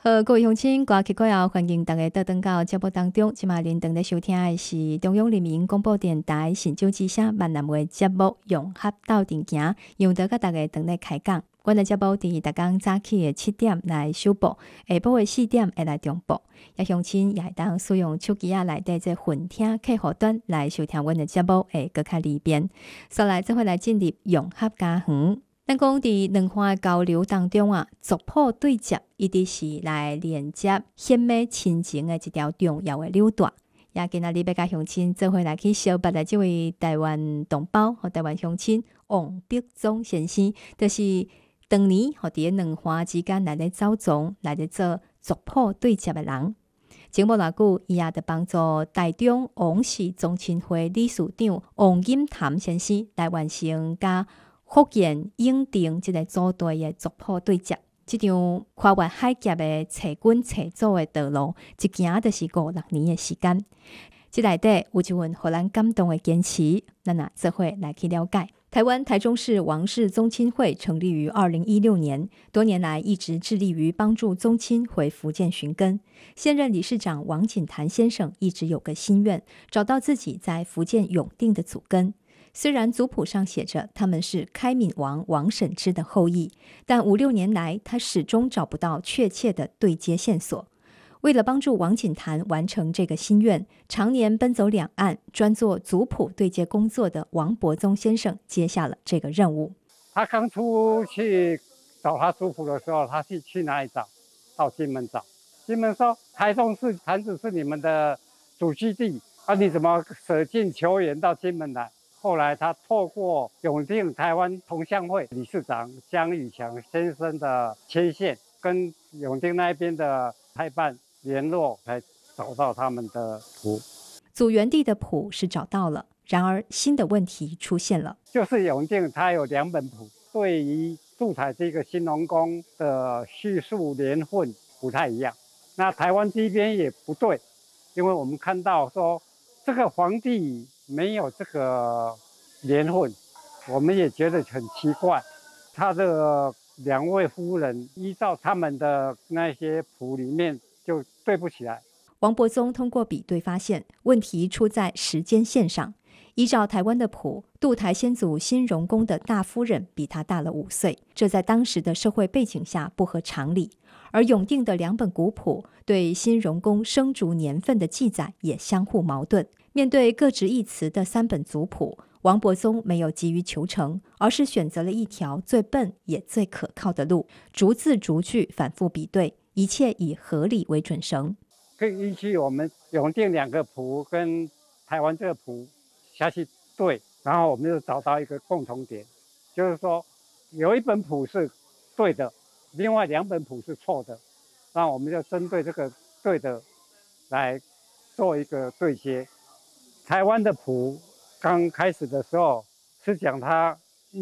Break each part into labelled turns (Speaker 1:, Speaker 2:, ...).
Speaker 1: 好，各位乡亲，歌曲过后，欢迎大家倒转到节目当中。今麦您正在收听的是中央人民广播电台新竹之声闽南话节目《融合斗阵行》，由得甲大家等来开讲。阮的节目伫逐天早起的7点来首播，下晡的4点会来重播。也乡亲也会当使用手机内底这混听客户端来收听阮的节目，会更较利便。所来这回来进入融合家园。咱讲伫两岸交流当中啊，族谱对接一直是来连接显美亲情的一条重要的纽带。也今仔日要甲乡亲做伙来去小捌的这位台湾同胞和台湾乡亲王必宗先生，就是当年和伫两岸之间来咧走总来咧做族谱对接的人。前无偌久，伊也着帮助台中王氏宗亲会理事长王锦潭先生来完成甲福建永定这个组队的族谱对接，这场跨越海峡的找根找祖的道路，一行就是5-6年的时间。这内底有一份互咱感动的坚持，咱也做伙来去了解。台湾台中市王氏宗亲会成立于2016年，多年来一直致力于帮助宗亲回福建寻根。现任理事长王锦潭先生一直有个心愿，找到自己在福建永定的祖根。虽然族谱上写着他们是开闽王王审知的后裔，但5-6年来他始终找不到确切的对接线索。为了帮助王锦潭完成这个心愿，常年奔走两岸专做族谱对接工作的王伯宗先生接下了这个任务。
Speaker 2: 他刚出去找他族谱的时候，他是去哪里找？到金门找。金门说台中市潭子是你们的祖基地，你怎么舍近求远到金门来？后来他透过永定台湾同乡会理事长江宇强先生的牵线，跟永定那边的台办联络，才找到他们的谱。
Speaker 1: 祖源地的谱是找到了，然而新的问题出现了，
Speaker 2: 就是永定它有2本谱，对于杜台这个新农工的叙述年份不太一样。那台湾这边也不对，因为我们看到说这个皇帝没有这个年份，我们也觉得很奇怪。他的2位夫人依照他们的那些谱里面就对不起来。
Speaker 1: 王伯宗通过比对发现，问题出在时间线上。依照台湾的谱，杜台先祖新荣宫的大夫人比他大了5岁，这在当时的社会背景下不合常理。而永定的2本古谱对新荣宫生卒年份的记载也相互矛盾。面对各执一词的3本族谱，王伯宗没有急于求成，而是选择了一条最笨也最可靠的路，逐字逐句反复比对，一切以合理为准绳。
Speaker 2: 可以依据我们永定2个谱跟台湾这个谱下去对，然后我们就找到一个共同点，就是说有1本谱是对的，另外2本谱是错的，那我们就针对这个对的来做一个对接。台湾的谱刚开始的时候是讲它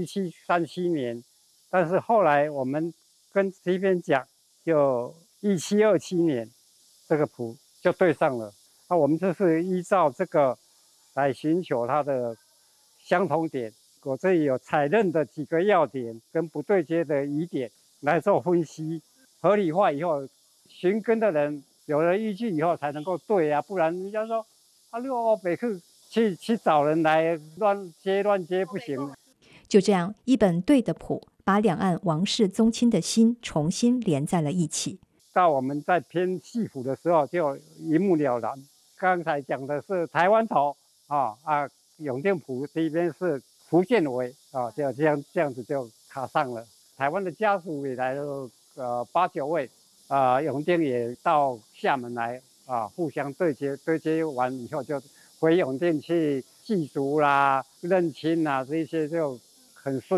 Speaker 2: 1737年，但是后来我们跟这边讲，就1727年，这个谱就对上了。那我们就是依照这个来寻求它的相同点。我这里有采认的几个要点跟不对接的疑点来做分析，合理化以后，寻根的人有了依据以后才能够对啊，不然人家说六北去找人来乱接不行。
Speaker 1: 就这样，一本对的谱把两岸王氏宗亲的心重新连在了一起。
Speaker 2: 到我们在编细谱的时候就一目了然。刚才讲的是台湾头永定谱这边是福建尾就这样子就卡上了。台湾的家属也来了8-9位永定也到厦门来互相对接完以后就回永定去祭祖啦、认亲啦，这些就很顺。